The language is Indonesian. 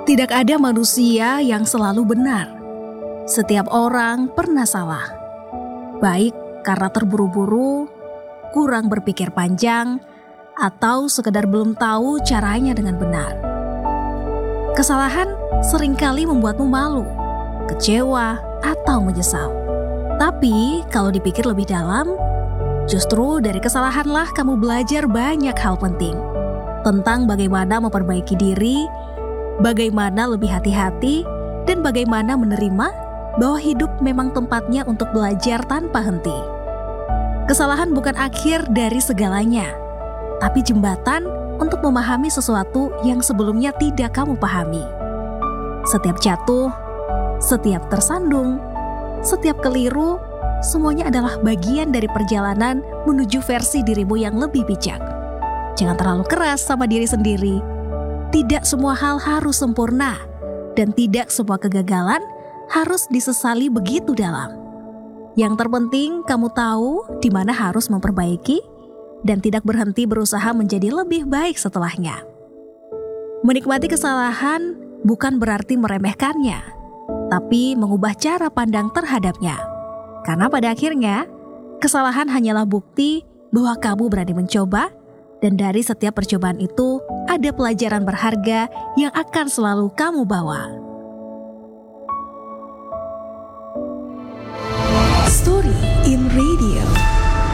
Tidak ada manusia yang selalu benar. Setiap orang pernah salah. Baik karena terburu-buru, kurang berpikir panjang, atau sekedar belum tahu caranya dengan benar. Kesalahan seringkali membuatmu malu, kecewa, atau menyesal. Tapi kalau dipikir lebih dalam, justru dari kesalahanlah kamu belajar banyak hal penting. Tentang bagaimana memperbaiki diri, bagaimana lebih hati-hati, dan bagaimana menerima bahwa hidup memang tempatnya untuk belajar tanpa henti. Kesalahan bukan akhir dari segalanya, tapi jembatan untuk memahami sesuatu yang sebelumnya tidak kamu pahami. Setiap jatuh, setiap tersandung, setiap keliru, semuanya adalah bagian dari perjalanan menuju versi dirimu yang lebih bijak. Jangan terlalu keras sama diri sendiri. Tidak semua hal harus sempurna, dan tidak semua kegagalan harus disesali begitu dalam. Yang terpenting kamu tahu di mana harus memperbaiki dan tidak berhenti berusaha menjadi lebih baik setelahnya. Menikmati kesalahan bukan berarti meremehkannya, tapi mengubah cara pandang terhadapnya. Karena pada akhirnya, kesalahan hanyalah bukti bahwa kamu berani mencoba, dan dari setiap percobaan itu ada pelajaran berharga yang akan selalu kamu bawa. Story